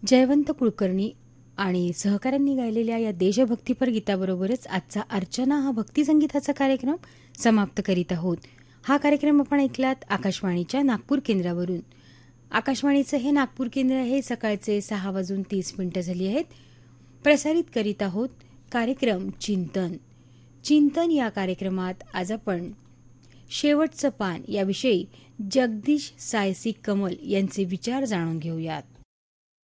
जयवंत कुलकर्णी आणि सहकाऱ्यांनी गायलेल्या या देशभक्तीपर गीताबरोबरच आजचा अर्चना हा भक्तिसंगीताचा कार्यक्रम समाप्त करीत आहोत. हा कार्यक्रम आपण ऐकलात आकाशवाणीच्या नागपूर केंद्रावरून. आकाशवाणीचं हे नागपूर केंद्र आहे. सकाळचे 6:30 झाली आहेत. प्रसारित करीत आहोत कार्यक्रम चिंतन. चिंतन या कार्यक्रमात आज आपण शेवटचं पान याविषयी जगदीश सायसी कमल यांचे विचार जाणून घेऊयात.